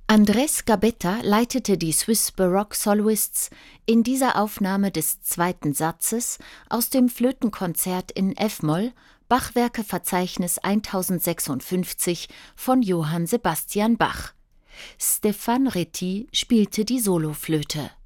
Andrés Gabetta leitete die Swiss Baroque Soloists in dieser Aufnahme des zweiten Satzes aus dem Flötenkonzert in F-Moll, Bachwerkeverzeichnis 1056 von Johann Sebastian Bach. Stéphane Retty spielte die Soloflöte.